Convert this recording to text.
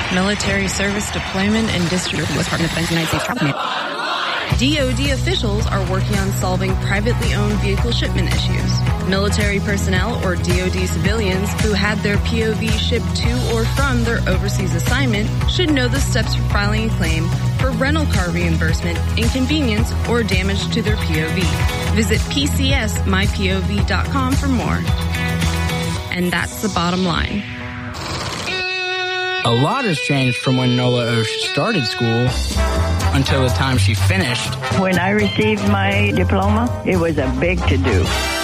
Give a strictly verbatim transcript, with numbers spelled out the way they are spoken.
military service deployment and distribution of the Department of Defense United States travel. D O D officials are working on solving privately owned vehicle shipment issues. Military personnel or D O D civilians who had their P O V shipped to or from their overseas assignment should know the steps for filing a claim for rental car reimbursement, inconvenience, or damage to their P O V. Visit P C S my P O V dot com for more. And that's the bottom line. A lot has changed from when Nola Osh started school until the time she finished. When I received my diploma, it was a big to-do.